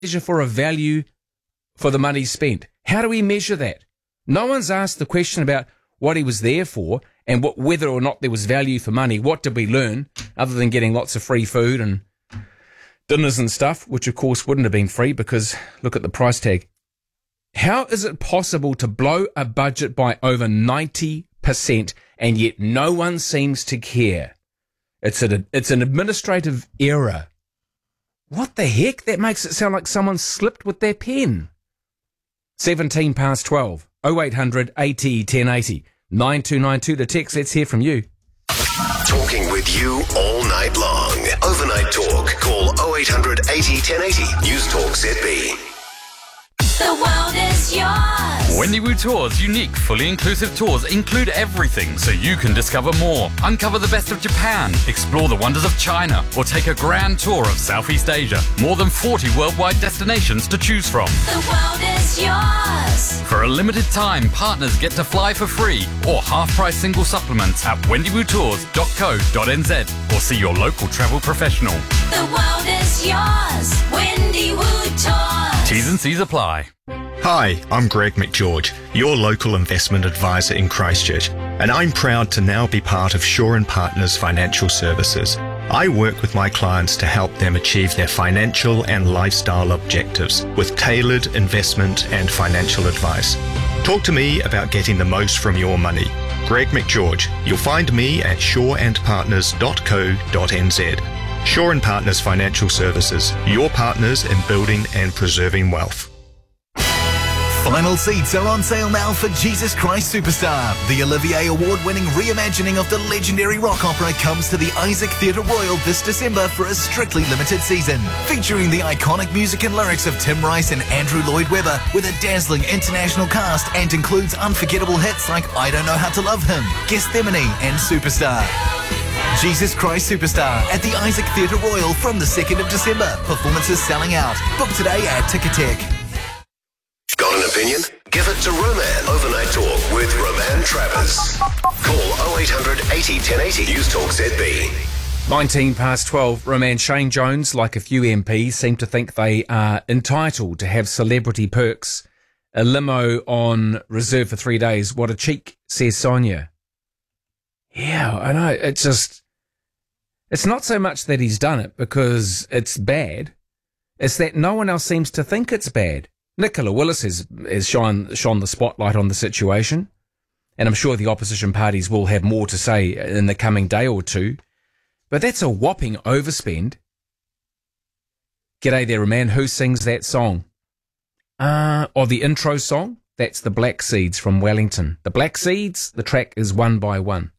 measure for a value for the money spent? How do we measure that? No one's asked the question about what he was there for and whether or not there was value for money. What did we learn other than getting lots of free food and dinners and stuff, which of course wouldn't have been free because look at the price tag. How is it possible to blow a budget by over 90% and yet no one seems to care? It's an administrative error. What the heck? That makes it sound like someone slipped with their pen. 17 past 12. 0800 80 1080. 9292 the text. Let's hear from you. Talking with you all night long. Overnight talk. Call 0800 80 1080. News Talk ZB. The world is yours. Wendy Wu Tours' unique, fully inclusive tours include everything so you can discover more. Uncover the best of Japan, explore the wonders of China, or take a grand tour of Southeast Asia. More than 40 worldwide destinations to choose from. The world is yours. For a limited time, partners get to fly for free or half-price single supplements at wendywotours.co.nz or see your local travel professional. The world is yours. Wendy Wu Tours. T's and C's apply. Hi, I'm Greg McGeorge, your local investment advisor in Christchurch, and I'm proud to now be part of Shaw & Partners Financial Services. I work with my clients to help them achieve their financial and lifestyle objectives with tailored investment and financial advice. Talk to me about getting the most from your money. Greg McGeorge. You'll find me at shawandpartners.co.nz. Shaw & Partners Financial Services, your partners in building and preserving wealth. Final seats are on sale now for Jesus Christ Superstar. The Olivier Award-winning reimagining of the legendary rock opera comes to the Isaac Theatre Royal this December for a strictly limited season. Featuring the iconic music and lyrics of Tim Rice and Andrew Lloyd Webber with a dazzling international cast and includes unforgettable hits like I Don't Know How to Love Him, Gethsemane and Superstar. Jesus Christ Superstar at the Isaac Theatre Royal from the 2nd of December. Performances selling out. Book today at Ticketek. Got an opinion? Give it to Roman. Overnight talk with Roman Travers. Call 0800 80 1080. News Talk ZB. 19 past 12. Roman, Shane Jones, like a few MPs, seem to think they are entitled to have celebrity perks. A limo on reserve for 3 days. What a cheek, says Sonia. Yeah, I know. It's not so much that he's done it because it's bad. It's that no one else seems to think it's bad. Nicola Willis has shone the spotlight on the situation, and I'm sure the opposition parties will have more to say in the coming day or two. But that's a whopping overspend. G'day there, man. Who sings that song? Or the intro song? That's the Black Seeds from Wellington. The Black Seeds, the track is One by One.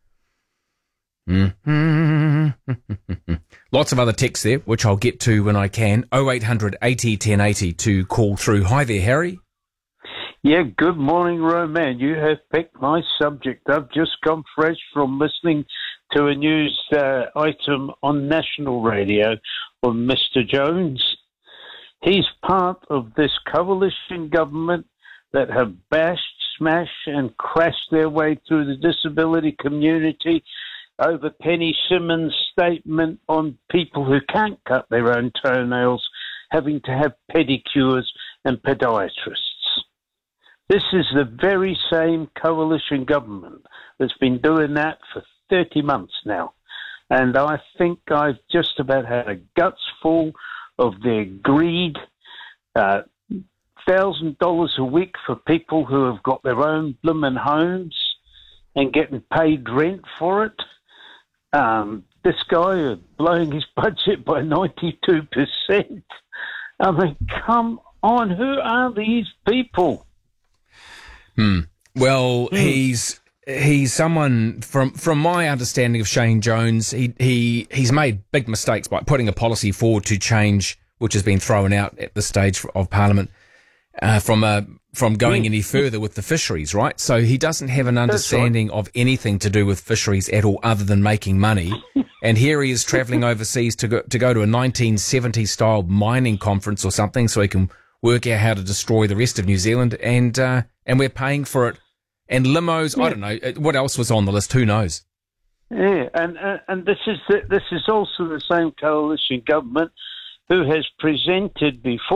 Lots of other texts there, which I'll get to when I can. 0800 80 1080 to call through. Hi there, Harry. Yeah, good morning, Roman. You have picked my subject. I've just come fresh from listening to a news item on national radio of Mr. Jones. He's part of this coalition government that have bashed, smashed and crashed their way through the disability community over Penny Simmons' statement on people who can't cut their own toenails having to have pedicures and podiatrists. This is the very same coalition government that's been doing that for 30 months now. And I think I've just about had a guts full of their greed. $1,000 a week for people who have got their own bloomin' homes and getting paid rent for it. This guy blowing his budget by 92%. I mean, come on, who are these people? Well, he's someone from my understanding of Shane Jones. He's made big mistakes by putting a policy forward to change, which has been thrown out at the stage of Parliament, from going any further with the fisheries, right? So he doesn't have an understanding of anything to do with fisheries at all, other than making money. And here he is travelling overseas to go to a 1970s style mining conference or something, so he can work out how to destroy the rest of New Zealand. And we're paying for it. And limos, I don't know what else was on the list. Who knows? Yeah, and this is also the same coalition government who has presented before